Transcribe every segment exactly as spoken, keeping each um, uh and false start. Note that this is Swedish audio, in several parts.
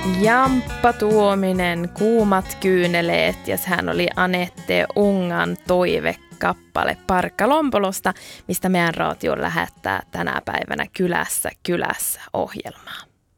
Jamppa Tuominen, Kuumat kyyneleet ja sehän oli Anette Ungan toivekappale Parkkalompolosta, mistä meidän raatio lähettää tänä päivänä Kylässä kylässä ohjelmaa.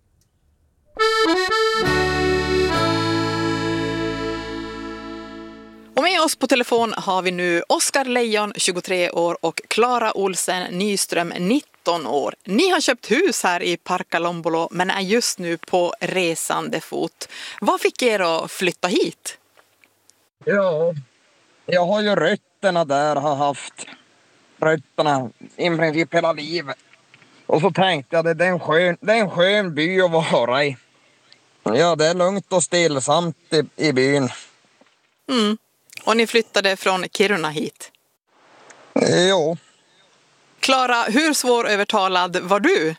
Och med oss på telefon har vi nu Oskar Lejon, tjugotre år, och Klara Olsen Nyström, nitton år. Ni har köpt hus här i Parkkalompolo men är just nu på resande fot. Vad fick er att flytta hit? Ja, jag har ju rötterna där, har haft rötterna i princip hela livet. Och så tänkte jag att det är en skön, det är en skön by att vara i. Ja, det är lugnt och stillsamt i, i byn. Mm. Och ni flyttade från Kiruna hit? Jo. Klara, hur svårövertalad var du?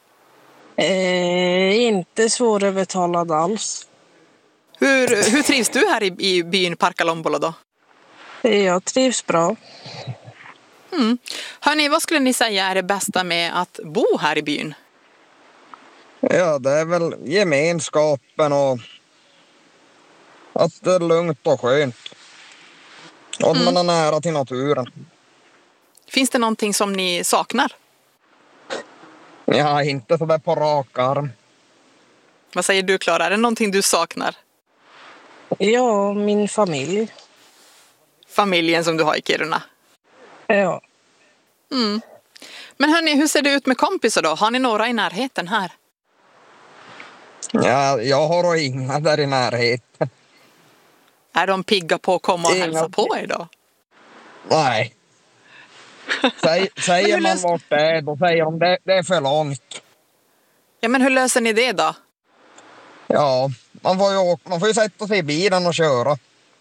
Eh, inte svårövertalad alls. Hur, hur trivs du här i, i byn Parkkalompolo då? Jag trivs bra. Mm. Hörrni, vad skulle ni säga är det bästa med att bo här i byn? Ja, det är väl gemenskapen och att det är lugnt och skönt. Och att Mm. man är nära till naturen. Finns det någonting som ni saknar? Ja, inte så där på rak arm. Vad säger du, Klara? Är det någonting du saknar? Ja, min familj. Familjen som du har i Kiruna? Ja. Mm. Men hörni, hur ser det ut med kompisar då? Har ni några i närheten här? Ja, jag har då inga där i närheten. Är de pigga på att komma och Inga. hälsa på er då? Nej. Säg, säger hur man lös- vart det är, då säger de det, det är för långt. Ja, men hur löser ni det då? Ja, man får ju, åka, man får ju sätta sig i bilen och köra.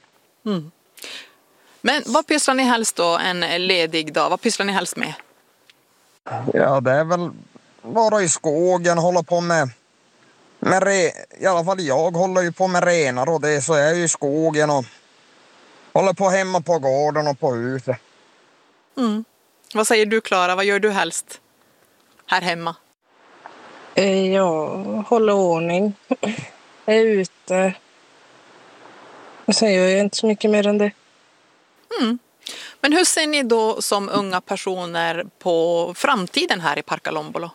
Men vad pysslar ni helst då en ledig dag? Vad pysslar ni helst med? Ja, det är väl vara i skogen, hålla på med, med re, i alla fall jag håller ju på med renar och det, så jag är ju i skogen och håller på hemma på gården och på huset. Mm. Vad säger du, Klara? Vad gör du helst här hemma? Eh, jag håller ordning. Jag är ute. Och sen gör jag inte så mycket mer än det. Mm. Men hur ser ni då som unga personer på framtiden här i Parkkalompolo?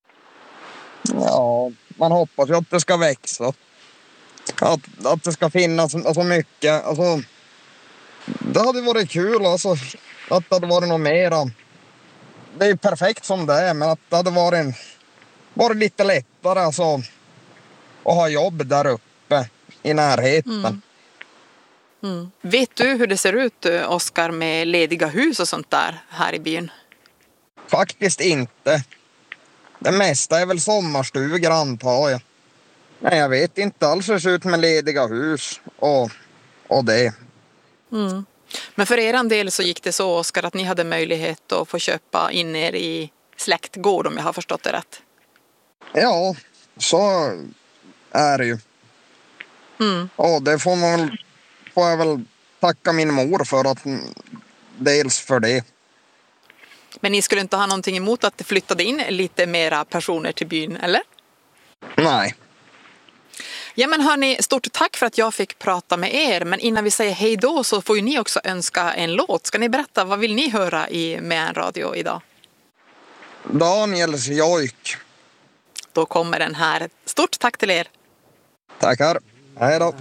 Ja, man hoppas ju att det ska växa. Att, att det ska finnas alltså mycket. Alltså, det hade varit kul alltså, att det hade varit något mera. Det är ju perfekt som det är, men att det hade varit, en, varit lite lättare alltså, att ha jobb där uppe i närheten. Mm. Mm. Vet du hur det ser ut, Oskar, med lediga hus och sånt där här i byn? Faktiskt inte. Det mesta är väl sommarstugor, antar jag. Nej, jag vet inte alls hur det ser ut med lediga hus och, och det. Mm. Men för er del så gick det så, Oskar, att ni hade möjlighet att få köpa in er i släktgård, om jag har förstått det rätt. Ja, så är det ju. Mm. Och det får man väl, får jag väl tacka min mor för, att dels för det. Men ni skulle inte ha någonting emot att det flyttade in lite mera personer till byn, eller? Nej. Ja, men hörni, stort tack för att jag fick prata med er. Men innan vi säger hej då så får ju ni också önska en låt. Ska ni berätta, vad vill ni höra i Med en radio idag? Daniels jojk. Då kommer den här. Stort tack till er. Tackar. Hej då.